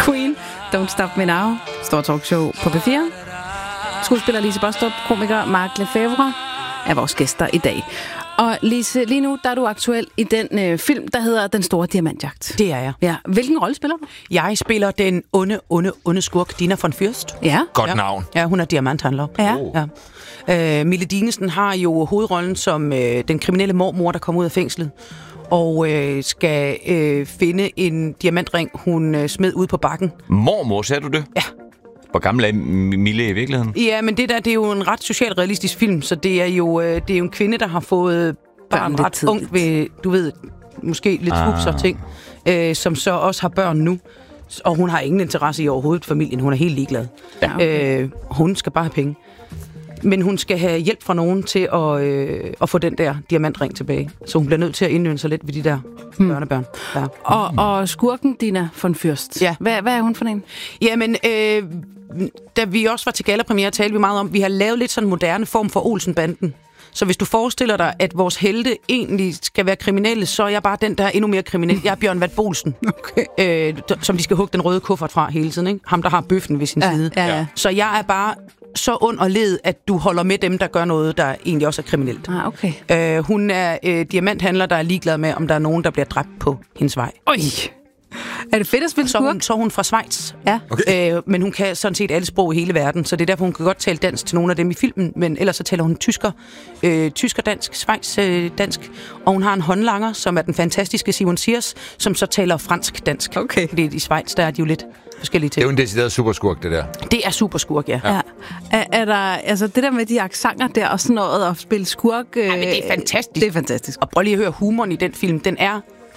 Queen, Don't Stop Me Now. Stor talkshow på P4. Skuespiller Lise Bostrup, komiker Mark Lefebvre er vores gæster i dag. Og Lise, lige nu der er du aktuel i den film, der hedder Den Store Diamantjagt. Det er jeg. Ja. Hvilken rolle spiller du? Jeg spiller den onde skurk, Dina von Fürst. Ja. Godt navn. Ja, hun er diamanthandler. Ja. Mille Dinesen har jo hovedrollen som den kriminelle mormor, der kommer ud af fængslet. Og skal finde en diamantring, hun smed ud på bakken. Mormor, sagde du det? Ja. Hvor gammel er Mille i virkeligheden? Ja, men det er jo en ret socialrealistisk film, så det er jo en kvinde, der har fået barn ret ungt ved, du ved, måske lidt hus og ting, som så også har børn nu. Og hun har ingen interesse i overhovedet familien. Hun er helt ligeglad. Ja. Hun skal bare have penge. Men hun skal have hjælp fra nogen til at få den der diamantring tilbage. Så hun bliver nødt til at indøve sig lidt ved de der børnebørn. Ja. Og skurken Dina von Fürst. Ja. Hvad er hun for en? Jamen, da vi også var til gallapremiere, talte vi meget om, vi har lavet lidt sådan en moderne form for Olsen-banden. Så hvis du forestiller dig, at vores helte egentlig skal være kriminelle, så er jeg bare den, der er endnu mere kriminel. Jeg er Bjørn Vat Bolsen, okay. Som de skal hugge den røde kuffert fra hele tiden. Ikke? Ham, der har bøffen ved sin side. Ja. Så jeg er bare så ond og led, at du holder med dem, der gør noget, der egentlig også er kriminelt. Okay. Hun er diamanthandler, der er ligeglad med, om der er nogen, der bliver dræbt på hendes vej. Oj! Er det fedt at spille skurk? Så er hun fra Schweiz. Ja. Okay. Men hun kan sådan set alle sprog i hele verden, så det er derfor, hun kan godt tale dansk til nogle af dem i filmen, men ellers så taler hun tysker-dansk, Schweiz-dansk, og hun har en håndlanger, som er den fantastiske Simon Siers, som så taler fransk-dansk. Okay. Fordi i Schweiz, der er de jo lidt forskellige ting. Det er jo en decideret superskurk, det der. Det er superskurk, ja. Er der, altså det der med de accenter der og sådan noget, at spille skurk... Ja, men det er fantastisk. Det er fantastisk. Og prøv lige at høre humoren i den film. Den er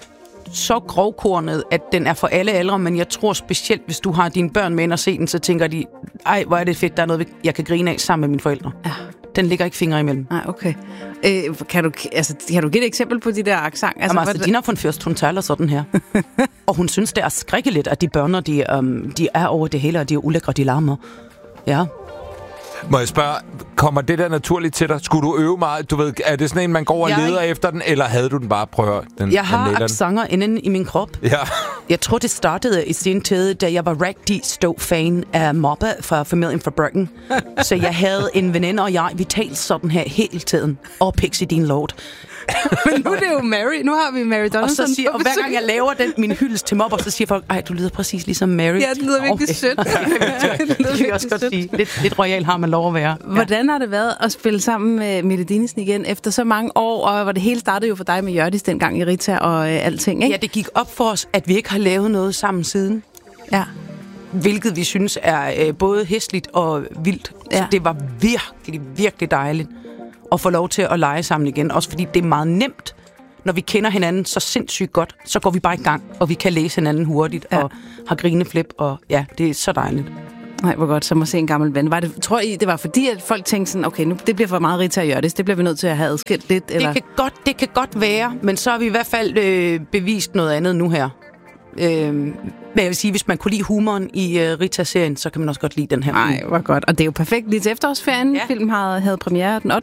så grovkornet, at den er for alle aldre, men jeg tror specielt, hvis du har dine børn med ind og se den, så tænker de, ej, hvor er det fedt, der er noget, jeg kan grine af sammen med mine forældre. Ja. Den ligger ikke fingre imellem. Nej, okay. Kan du give et eksempel på de der accent? Altså Dina von Fürst, hun taler sådan her. Og hun synes, det er skrækkeligt, at de børn, de er over det hele, og de er ulækre, de larmer. Ja. Må jeg spørge, kommer det der naturligt til dig? Skulle du øve meget? Du ved, er det sådan en, man går og leder efter den, eller havde du den bare prøvet? Jeg har accenter inden i min krop. Ja. Jeg tror, det startede i sin tid, da jeg var rigtig stor fan af Moppa fra familien fra Brøcken. Så jeg havde en veninde, og vi talte sådan her hele tiden. Og Pixie Dean Lord. Men nu er det jo Mary. Nu har vi Mary Donaldson. Og hver gang jeg laver min hyldest til Mopper, så siger folk, ej, du lyder præcis ligesom Mary. Ja, det lyder virkelig sødt. Det vil jeg også godt sige. Lidt royal har man lov at være. Hvordan har det været at spille sammen med Mille Dinesen igen efter så mange år, og hvor det hele startede jo for dig med Hjørdis dengang i Rita og alting, ikke? Ja, det gik op for os, at vi ikke har lavet noget sammen siden. Ja. Hvilket vi synes er både hæsligt og vildt. Ja. Så det var virkelig, virkelig dejligt at få lov til at lege sammen igen. Også fordi det er meget nemt, når vi kender hinanden så sindssygt godt, så går vi bare i gang, og vi kan læse hinanden hurtigt, og har grineflip, og ja, det er så dejligt. Nej, hvor godt, som at se en gammel ven. Tror I, det var fordi, at folk tænkte sådan, okay, nu det bliver for meget Rita og Hjørdis, det bliver vi nødt til at have adskilt lidt? Eller? Det kan godt være, men så har vi i hvert fald bevist noget andet nu her. Men jeg vil sige, hvis man kunne lide humoren i Rita-serien, så kan man også godt lide den her. Nej, hvor godt. Og det er jo perfekt lige til efterårsferien. Ja. Filmen havde premiere den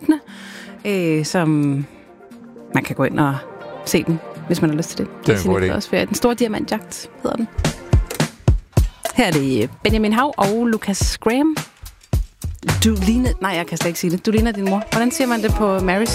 8. Som man kan gå ind og se den, hvis man har lyst til det. Det er en god idé. Den Store Diamantjagt hedder den. Her er det Benjamin Hav og Lucas Graham. Jeg kan slet ikke sige det. Du ligner din mor. Hvordan siger man det på Marys?